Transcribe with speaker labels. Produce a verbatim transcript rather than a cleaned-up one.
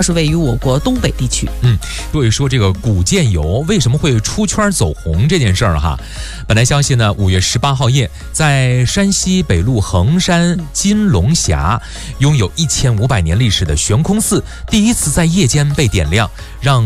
Speaker 1: 是位于我国东北地区。
Speaker 2: 嗯，所以说这个古建游为什么会出圈走红这件事儿哈，本来消息呢，五月十八号夜，在山西北路衡山金龙峡，拥有一千五百年历史的悬空寺第一次在夜间被点亮，让